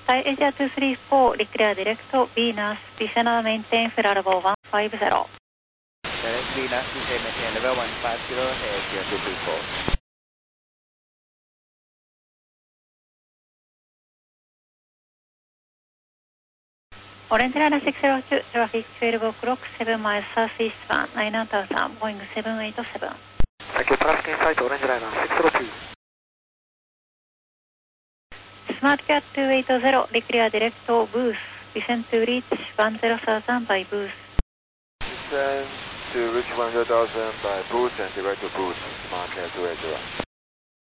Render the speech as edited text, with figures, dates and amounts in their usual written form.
Sky Asia 234, declare direct to Venus, descend maintain flight level 150. Direct Venus, descend maintain level 150, Asia 234. Orange Liner 602, traffic 12 o'clock, 7 miles southeast 1, 9000, Boeing 787. Thank you, traffic inside Orange Liner 602. SmartCat 280, declare direct to booth, descend to reach 10,000 by booth. Descend to reach 100,000 by booth and direct to booth, SmartCat 280.